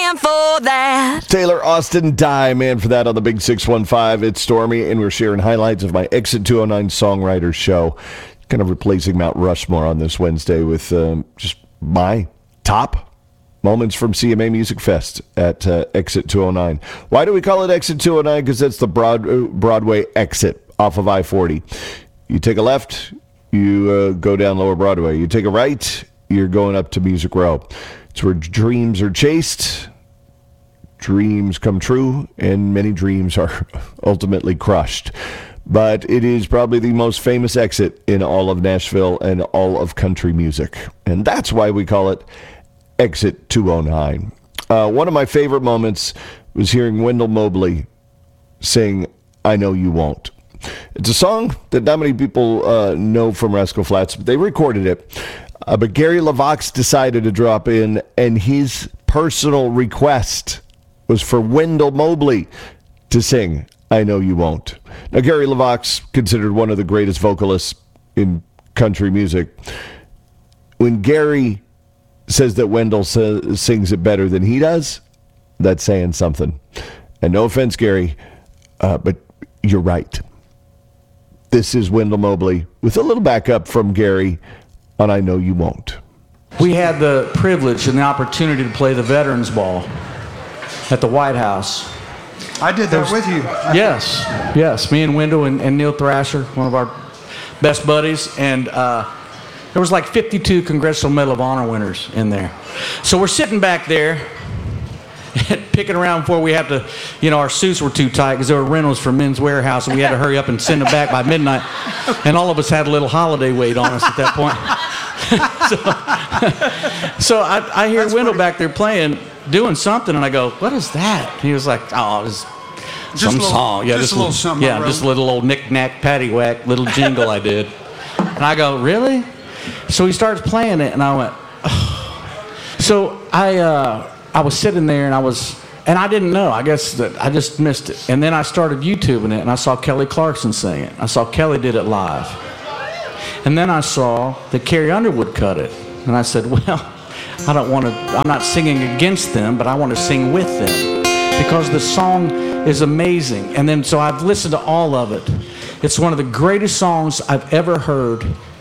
man for that. Taylor Austin, Die Man for that on the Big 615. It's Stormy, and we're sharing highlights of my Exit 209 Songwriters show. Kind of replacing Mount Rushmore on this Wednesday with just my top moments from CMA Music Fest at Exit 209. Why do we call it Exit 209? Because that's the Broadway exit off of I-40. You take a left, you go down Lower Broadway. You take a right, you're going up to Music Row. It's where dreams are chased, dreams come true, and many dreams are ultimately crushed. But it is probably the most famous exit in all of Nashville and all of country music. And that's why we call it Exit 209. One of my favorite moments was hearing Wendell Mobley sing I Know You Won't. It's a song that not many people know from Rascal Flatts, but they recorded it. But Gary LaVox decided to drop in, and his personal request was for Wendell Mobley to sing I Know You Won't. Now, Gary LaVox, considered one of the greatest vocalists in country music. When Gary says that Wendell sings it better than he does, that's saying something. And no offense, Gary, but you're right. This is Wendell Mobley with a little backup from Gary on I Know You Won't. We had the privilege and the opportunity to play the Veterans Ball at the White House. I did that with you. Yes. Me and Wendell and Neil Thrasher, one of our best buddies. And there was like 52 Congressional Medal of Honor winners in there. So we're sitting back there picking around before we have to, our suits were too tight because they were rentals from Men's Warehouse, and we had to hurry up and send them back by midnight. And all of us had a little holiday weight on us at that point. so I hear Wendell back there playing, doing something, and I go, "What is that?" He was like, "Oh, it's some song." Yeah, just a little something. Yeah, just a little old knick-knack, paddywhack, little jingle I did. And I go, "Really?" So he starts playing it, and I went, oh. So I was sitting there, and I didn't know. I guess that I just missed it. And then I started YouTubing it, and I saw Kelly Clarkson sing it. I saw Kelly did it live. And then I saw that Carrie Underwood cut it. And I said, well, I'm not singing against them, but I want to sing with them because the song is amazing. And then so I've listened to all of it. It's one of the greatest songs I've ever heard